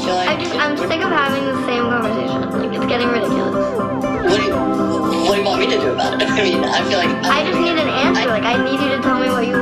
feel like... I'm sick of having the same conversation. Like, it's getting ridiculous. What do you want me to do about it? I mean, I feel like... I just need an answer. Like, I need you to tell me what you